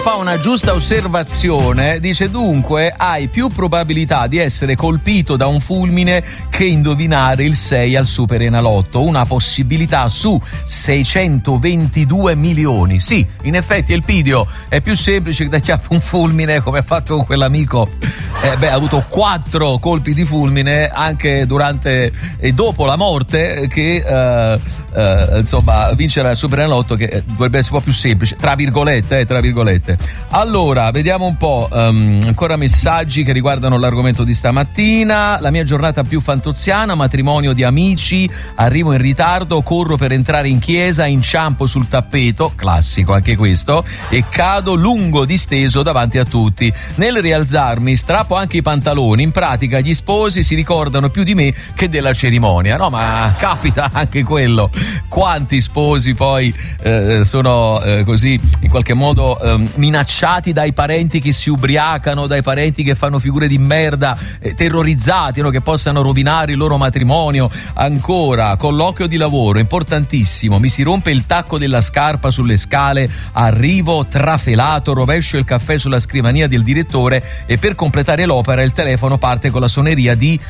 Fa una giusta osservazione, dice: dunque hai più probabilità di essere colpito da un fulmine che indovinare il 6 al Superenalotto, una possibilità su 622 milioni. Sì, in effetti Elpidio, è più semplice che da chiappa un fulmine come ha fatto con quell'amico. Ha avuto 4 colpi di fulmine anche durante e dopo la morte, che insomma vincere il Superenalotto, che dovrebbe essere un po' più semplice, tra virgolette. Allora, vediamo un po', ancora messaggi che riguardano l'argomento di stamattina. La mia giornata più fantoziana: matrimonio di amici, arrivo in ritardo, corro per entrare in chiesa, inciampo sul tappeto, classico anche questo, e cado lungo disteso davanti a tutti. Nel rialzarmi strappo anche i pantaloni, in pratica gli sposi si ricordano più di me che della cerimonia. No, ma capita anche quello. Quanti sposi poi sono così in qualche modo minacciati dai parenti che si ubriacano, dai parenti che fanno figure di merda, terrorizzati, no, che possano rovinare il loro matrimonio. Ancora, colloquio di lavoro importantissimo, mi si rompe il tacco della scarpa sulle scale, arrivo trafelato, rovescio il caffè sulla scrivania del direttore e per completare l'opera il telefono parte con la suoneria di